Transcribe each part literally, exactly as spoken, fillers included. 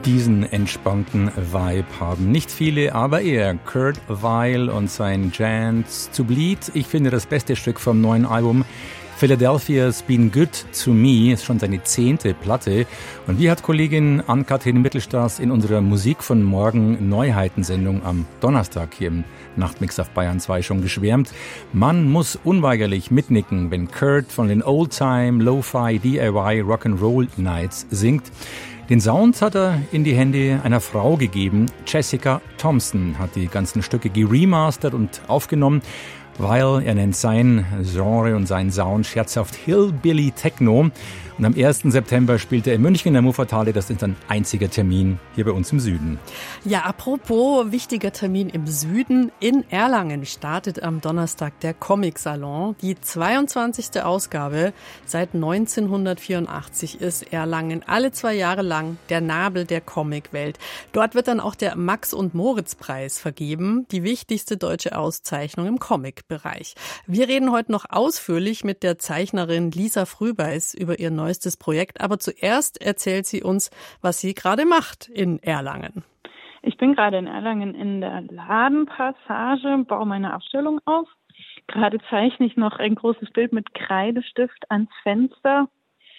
diesen entspannten Vibe haben nicht viele, aber er, Kurt Weill und sein Chance to Bleed. Ich finde das beste Stück vom neuen Album Philadelphia's Been Good to Me, ist schon seine zehnte Platte. Und wie hat Kollegin Ann-Kathrin Mittelstraß in unserer Musik von Morgen Neuheitensendung am Donnerstag hier im Nachtmix auf Bayern zwei schon geschwärmt? Man muss unweigerlich mitnicken, wenn Kurt von den Old-Time Lo-Fi D I Y Rock'n'Roll Nights singt. Den Sound hat er in die Hände einer Frau gegeben. Jessica Thompson hat die ganzen Stücke geremastert und aufgenommen, weil er nennt sein Genre und seinen Sound scherzhaft Hillbilly Techno. Und am ersten September spielt er in München in der Muffatale. Das ist ein einziger Termin hier bei uns im Süden. Ja, apropos wichtiger Termin im Süden. In Erlangen startet am Donnerstag der Comic-Salon. Die zweiundzwanzigste Ausgabe. Seit neunzehnhundertvierundachtzig ist Erlangen alle zwei Jahre lang der Nabel der Comicwelt. Dort wird dann auch der Max-und-Moritz-Preis vergeben. Die wichtigste deutsche Auszeichnung im Comic-Bereich. Wir reden heute noch ausführlich mit der Zeichnerin Lisa Frühbeis über ihr neues neuestes Projekt. Aber zuerst erzählt sie uns, was sie gerade macht in Erlangen. Ich bin gerade in Erlangen in der Ladenpassage, baue meine Ausstellung auf. Gerade zeichne ich noch ein großes Bild mit Kreidestift ans Fenster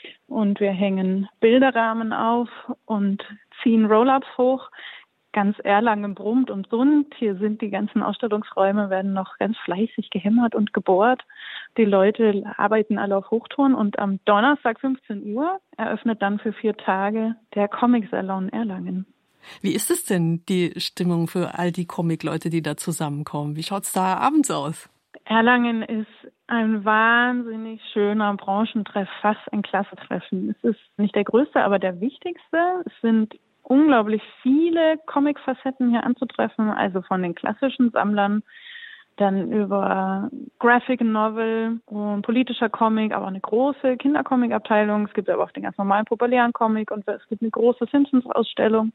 und wir hängen Bilderrahmen auf und ziehen Roll-ups hoch. Ganz Erlangen brummt und summt. Hier sind die ganzen Ausstellungsräume, werden noch ganz fleißig gehämmert und gebohrt. Die Leute arbeiten alle auf Hochtouren und am Donnerstag fünfzehn Uhr eröffnet dann für vier Tage der Comic-Salon Erlangen. Wie ist es denn, die Stimmung für all die Comic-Leute, die da zusammenkommen? Wie schaut's da abends aus? Erlangen ist ein wahnsinnig schöner Branchentreff, fast ein Klassentreffen. Es ist nicht der größte, aber der wichtigste. Es sind unglaublich viele Comic-Facetten hier anzutreffen, also von den klassischen Sammlern, dann über Graphic Novel und politischer Comic, aber auch eine große Kindercomic-Abteilung. Es gibt aber auch den ganz normalen populären Comic und es gibt eine große Simpsons-Ausstellung.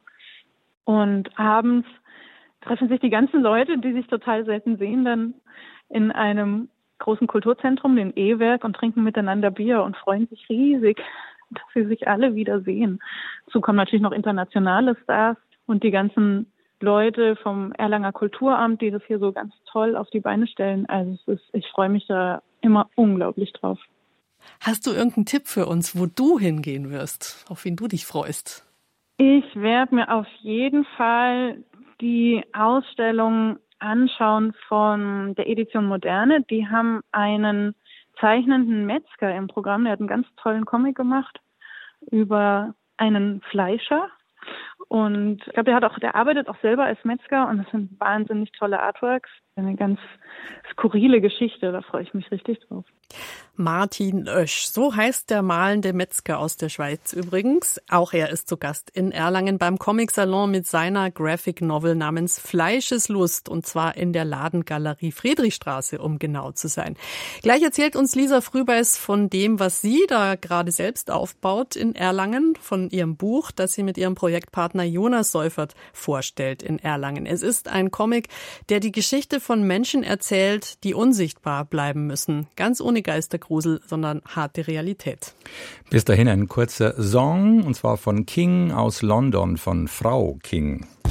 Und abends treffen sich die ganzen Leute, die sich total selten sehen, dann in einem großen Kulturzentrum, dem E-Werk, und trinken miteinander Bier und freuen sich riesig, dass sie sich alle wieder sehen. Dazu kommen natürlich noch internationale Stars und die ganzen Leute vom Erlanger Kulturamt, die das hier so ganz toll auf die Beine stellen. Also es ist, ich freue mich da immer unglaublich drauf. Hast du irgendeinen Tipp für uns, wo du hingehen wirst, auf wen du dich freust? Ich werde mir auf jeden Fall die Ausstellung anschauen von der Edition Moderne. Die haben einen zeichnenden Metzger im Programm. Der hat einen ganz tollen Comic gemacht über einen Fleischer. Und ich glaube, der hat auch, der arbeitet auch selber als Metzger und das sind wahnsinnig tolle Artworks. Eine ganz skurrile Geschichte, da freue ich mich richtig drauf. Martin Oesch, so heißt der malende Metzger aus der Schweiz übrigens. Auch er ist zu Gast in Erlangen beim Comic-Salon mit seiner Graphic Novel namens Fleischeslust und zwar in der Ladengalerie Friedrichstraße, um genau zu sein. Gleich erzählt uns Lisa Frühbeis von dem, was sie da gerade selbst aufbaut in Erlangen, von ihrem Buch, das sie mit ihrem Projektpartner Jonas Seufert vorstellt in Erlangen. Es ist ein Comic, der die Geschichte von Menschen erzählt, die unsichtbar bleiben müssen. Ganz ohne Geistergrusel, sondern harte Realität. Bis dahin ein kurzer Song, und zwar von King aus London, von Frau King.